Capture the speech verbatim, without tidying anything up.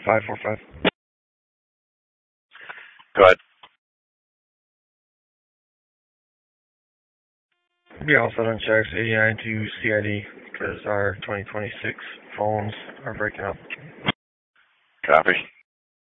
five four five. Go ahead. We also done checks eighty-nine to C I D because our twenty twenty-six phones are breaking up. Copy.